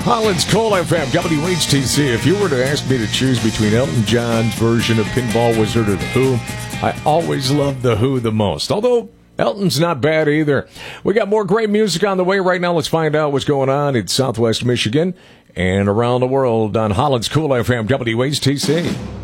Holland's Cool FM, WHTC. If you were to ask me to choose between Elton John's version of Pinball Wizard or The Who, I always loved The Who the most. Although Elton's not bad either. We got more great music on the way right now. Let's find out what's going on in Southwest Michigan and around the world on Holland's Cool FM, WHTC.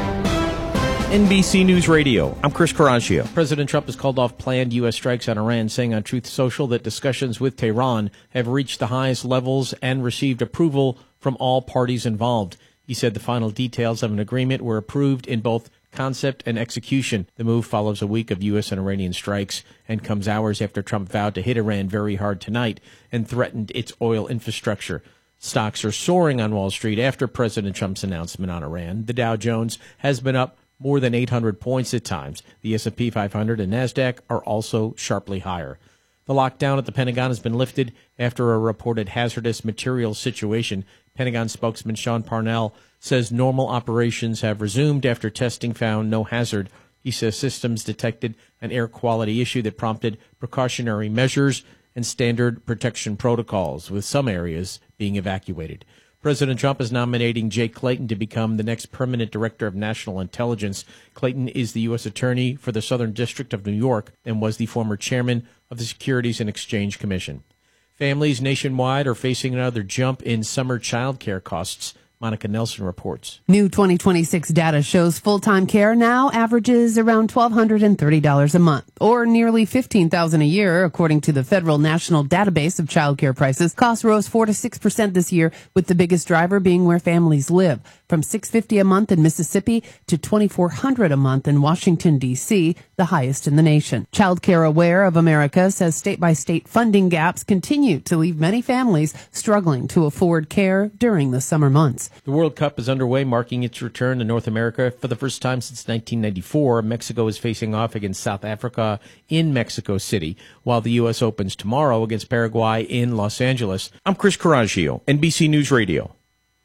NBC News Radio. I'm Chris Coraggio. President Trump has called off planned U.S. strikes on Iran, saying on Truth Social that discussions with Tehran have reached the highest levels and received approval from all parties involved. He said the final details of an agreement were approved in both concept and execution. The move follows a week of U.S. and Iranian strikes and comes hours after Trump vowed to hit Iran very hard tonight and threatened its oil infrastructure. Stocks are soaring on Wall Street after President Trump's announcement on Iran. The Dow Jones has been up more than 800 points at times. The S&P 500 and NASDAQ are also sharply higher. The lockdown at the Pentagon has been lifted after a reported hazardous materials situation. Pentagon spokesman Sean Parnell says normal operations have resumed after testing found no hazard. He says systems detected an air quality issue that prompted precautionary measures and standard protection protocols, with some areas being evacuated. President Trump is nominating Jay Clayton to become the next permanent director of national intelligence. Clayton is the U.S. Attorney for the Southern District of New York and was the former chairman of the Securities and Exchange Commission. Families nationwide are facing another jump in summer child care costs. Monica Nelson reports. New 2026 data shows full-time care now averages around $1,230 a month, or nearly $15,000 a year, according to the Federal National Database of Child Care Prices. Costs rose 4 to 6% this year, with the biggest driver being where families live, from $650 a month in Mississippi to $2,400 a month in Washington, D.C., the highest in the nation. Child Care Aware of America says state-by-state funding gaps continue to leave many families struggling to afford care during the summer months. The World Cup is underway, marking its return to North America for the first time since 1994. Mexico is facing off against South Africa in Mexico City, while the U.S. opens tomorrow against Paraguay in Los Angeles. I'm Chris Coraggio, NBC News Radio.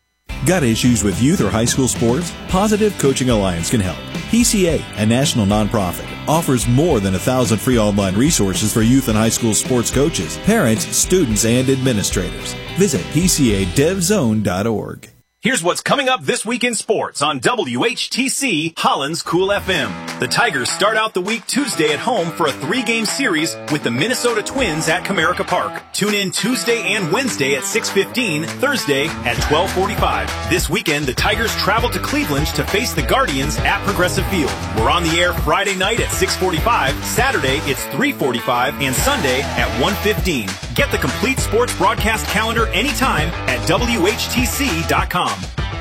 Got issues with youth or high school sports? Positive Coaching Alliance can help. PCA, a national nonprofit, offers more than 1,000 free online resources for youth and high school sports coaches, parents, students, and administrators. Visit PCADevZone.org. Here's what's coming up this week in sports on WHTC Holland's Cool FM. The Tigers start out the week Tuesday at home for a 3-game series with the Minnesota Twins at Comerica Park. Tune in Tuesday and Wednesday at 6:15, Thursday at 12:45. This weekend, the Tigers travel to Cleveland to face the Guardians at Progressive Field. We're on the air Friday night at 6:45, Saturday it's 3:45, and Sunday at 1:15. Get the complete sports broadcast calendar anytime at WHTC.com.